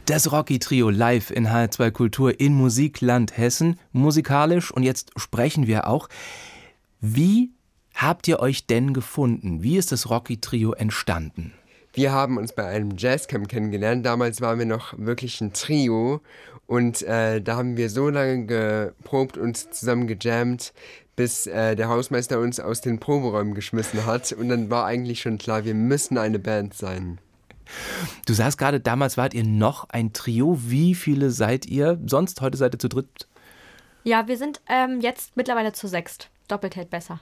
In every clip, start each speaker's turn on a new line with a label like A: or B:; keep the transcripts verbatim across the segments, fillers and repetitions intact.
A: Das Rocky Trio live in H R zwei Kultur in Musikland Hessen, musikalisch. Und jetzt sprechen wir auch. Wie habt ihr euch denn gefunden? Wie ist das Rocky Trio entstanden?
B: Wir haben uns bei einem Jazzcamp kennengelernt. Damals waren wir noch wirklich ein Trio. Und äh, da haben wir so lange geprobt und zusammen gejammt, bis äh, der Hausmeister uns aus den Proberäumen geschmissen hat. Und dann war eigentlich schon klar, wir müssen eine Band sein.
A: Du sagst gerade, damals wart ihr noch ein Trio. Wie viele seid ihr sonst? Heute seid ihr zu dritt?
C: Ja, wir sind ähm, jetzt mittlerweile zu sechst. Doppelt hält besser.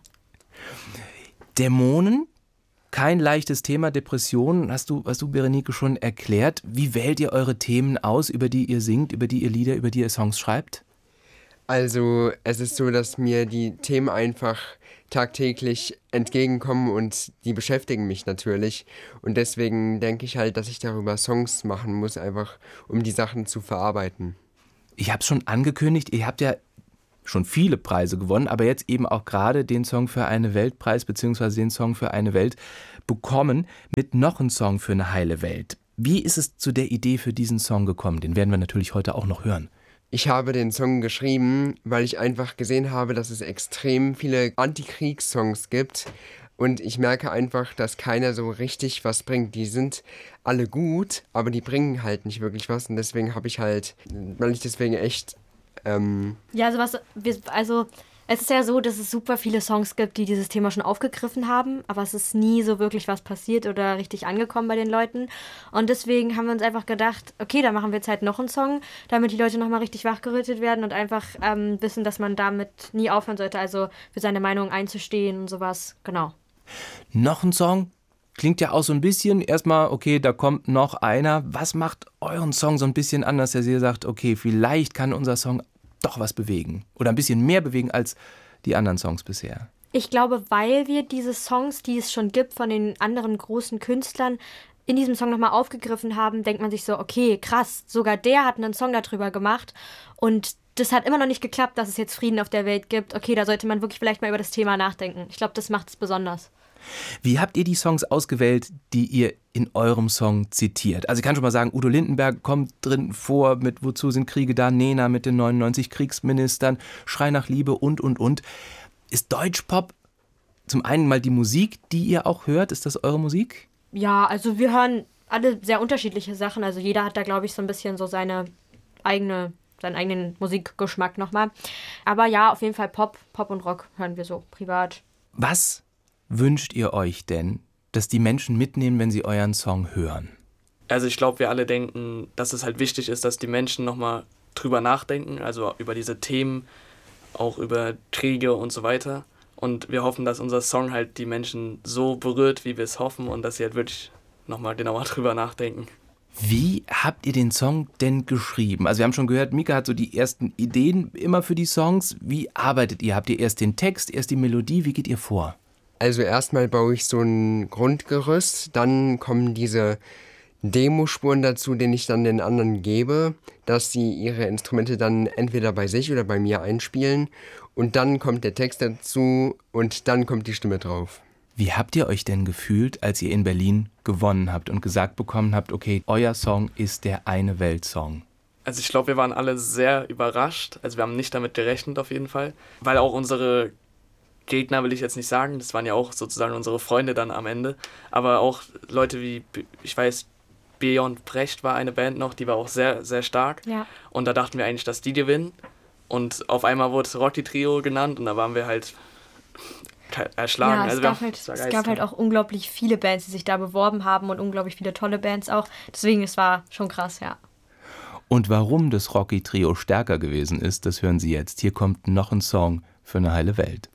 A: Dämonen? Kein leichtes Thema, Depressionen, hast du, hast du, Berenike, schon erklärt. Wie wählt ihr eure Themen aus, über die ihr singt, über die ihr Lieder, über die ihr Songs schreibt?
B: Also es ist so, dass mir die Themen einfach tagtäglich entgegenkommen und die beschäftigen mich natürlich. Und deswegen denke ich halt, dass ich darüber Songs machen muss, einfach um die Sachen zu verarbeiten.
A: Ich habe es schon angekündigt, ihr habt ja schon viele Preise gewonnen, aber jetzt eben auch gerade den Song für eine Weltpreis beziehungsweise den Song für eine Welt bekommen mit noch einem Song für eine heile Welt. Wie ist es zu der Idee für diesen Song gekommen? Den werden wir natürlich heute auch noch hören.
B: Ich habe den Song geschrieben, weil ich einfach gesehen habe, dass es extrem viele Antikriegssongs gibt. Und ich merke einfach, dass keiner so richtig was bringt. Die sind alle gut, aber die bringen halt nicht wirklich was. Und deswegen habe ich halt, weil ich deswegen echt... Ähm
C: ja, also, was, wir, also es ist ja so, dass es super viele Songs gibt, die dieses Thema schon aufgegriffen haben, aber es ist nie so wirklich was passiert oder richtig angekommen bei den Leuten. Und deswegen haben wir uns einfach gedacht, okay, dann machen wir jetzt halt noch einen Song, damit die Leute nochmal richtig wachgerüttelt werden und einfach ähm, wissen, dass man damit nie aufhören sollte, also für seine Meinung einzustehen und sowas, genau.
A: Noch ein Song? Klingt ja auch so ein bisschen, erstmal, okay, da kommt noch einer. Was macht euren Song so ein bisschen anders, dass ihr sagt, okay, vielleicht kann unser Song doch was bewegen oder ein bisschen mehr bewegen als die anderen Songs bisher?
C: Ich glaube, weil wir diese Songs, die es schon gibt von den anderen großen Künstlern, in diesem Song nochmal aufgegriffen haben, denkt man sich so, okay, krass, sogar der hat einen Song darüber gemacht und das hat immer noch nicht geklappt, dass es jetzt Frieden auf der Welt gibt. Okay, da sollte man wirklich vielleicht mal über das Thema nachdenken. Ich glaube, das macht es besonders.
A: Wie habt ihr die Songs ausgewählt, die ihr in eurem Song zitiert? Also ich kann schon mal sagen, Udo Lindenberg kommt drin vor mit Wozu sind Kriege da, Nena mit den neunundneunzig Kriegsministern, Schrei nach Liebe und, und, und. Ist Deutschpop zum einen mal die Musik, die ihr auch hört? Ist das eure Musik?
C: Ja, also wir hören alle sehr unterschiedliche Sachen. Also jeder hat da, glaube ich, so ein bisschen so seine eigene, seinen eigenen Musikgeschmack nochmal. Aber ja, auf jeden Fall Pop, Pop und Rock hören wir so privat.
A: Was wünscht ihr euch denn, dass die Menschen mitnehmen, wenn sie euren Song hören?
D: Also ich glaube, wir alle denken, dass es halt wichtig ist, dass die Menschen nochmal drüber nachdenken, also über diese Themen, auch über Kriege und so weiter. Und wir hoffen, dass unser Song halt die Menschen so berührt, wie wir es hoffen und dass sie halt wirklich nochmal genauer drüber nachdenken.
A: Wie habt ihr den Song denn geschrieben? Also wir haben schon gehört, Mika hat so die ersten Ideen immer für die Songs. Wie arbeitet ihr? Habt ihr erst den Text, erst die Melodie? Wie geht ihr vor?
B: Also erstmal baue ich so ein Grundgerüst, dann kommen diese Demospuren dazu, denen ich dann den anderen gebe, dass sie ihre Instrumente dann entweder bei sich oder bei mir einspielen und dann kommt der Text dazu und dann kommt die Stimme drauf.
A: Wie habt ihr euch denn gefühlt, als ihr in Berlin gewonnen habt und gesagt bekommen habt, okay, euer Song ist der eine Welt-Song?
D: Also ich glaube, wir waren alle sehr überrascht, also wir haben nicht damit gerechnet auf jeden Fall, weil auch unsere Gegner will ich jetzt nicht sagen, das waren ja auch sozusagen unsere Freunde dann am Ende, aber auch Leute wie, ich weiß, Beyond Brecht war eine Band noch, die war auch sehr, sehr stark.
C: Ja.
D: Und da dachten wir eigentlich, dass die gewinnen und auf einmal wurde Rocky Trio genannt und da waren wir halt erschlagen.
C: Ja, es,
D: also
C: gab,
D: wir,
C: halt, es gab halt auch unglaublich viele Bands, die sich da beworben haben und unglaublich viele tolle Bands auch, deswegen, es war schon krass, ja.
A: Und warum das Rocky Trio stärker gewesen ist, das hören Sie jetzt. Hier kommt noch ein Song für eine heile Welt.